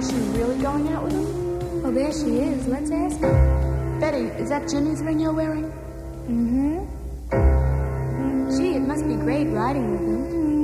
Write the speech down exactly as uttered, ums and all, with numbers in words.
Is she really going out with him? Oh, there she is. Let's ask her. Betty, is that Ginny's ring you're wearing? Mm-hmm. Gee, it must be great riding with him.